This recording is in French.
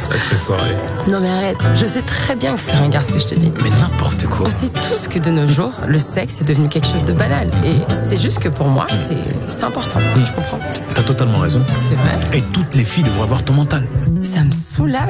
Sacrée soirée. Non mais arrête, je sais très bien que c'est ringard ce que je te dis. Mais n'importe quoi. On sait tous que de nos jours, le sexe est devenu quelque chose de banal. Et c'est juste que pour moi, c'est important. Je comprends. T'as totalement raison. C'est vrai. Et toutes les filles devraient avoir ton mental. Ça me soulage.